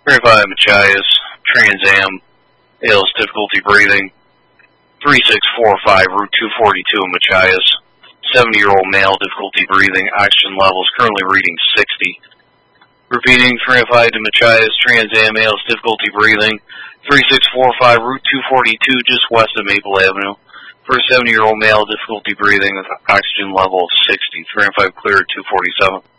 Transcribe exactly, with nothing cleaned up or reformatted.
three oh five Machias, Trans Am, A L S difficulty breathing. three six four five, Route two forty-two in Machias. seventy-year-old male, difficulty breathing, oxygen levels currently reading sixty. Repeating, three oh five to Machias, Trans Am, A L S difficulty breathing. three six four five, Route two forty-two, just west of Maple Avenue. For a seventy-year-old male, difficulty breathing with oxygen level of sixty. three oh five clear at two forty-seven.